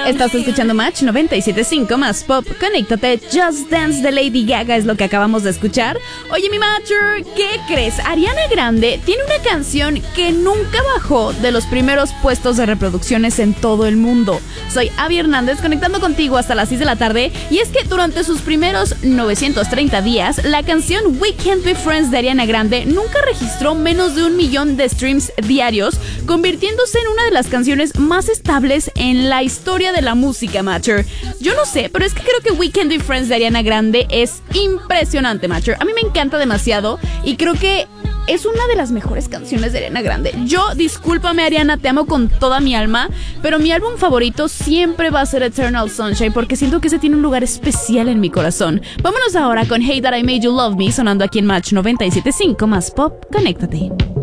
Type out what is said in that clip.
Estás escuchando Match 97.5 más Pop. Conéctate. Just Dance de Lady Gaga es lo que acabamos de escuchar. Oye, mi Matcher, ¿qué crees? Ariana Grande tiene una canción que nunca bajó de los primeros puestos de reproducciones en todo el mundo. Soy Abby Hernández, conectando contigo hasta las 6 de la tarde. Y es que durante sus primeros 930 días, la canción We Can't Be Friends de Ariana Grande nunca registró menos de 1 millón de streams diarios, convirtiéndose en una de las canciones más estables en la historia de la música, Matcher. Yo no sé, pero es que creo que We Can't Be Friends de Ariana Grande es impresionante, Matcher. A mí me encanta demasiado y creo que es una de las mejores canciones de Ariana Grande. Yo, discúlpame, Ariana, te amo con toda mi alma, pero mi álbum favorito siempre va a ser Eternal Sunshine, porque siento que ese tiene un lugar especial en mi corazón. Vámonos ahora con Hey That I Made You Love Me, sonando aquí en Match 97.5 más Pop. Conéctate.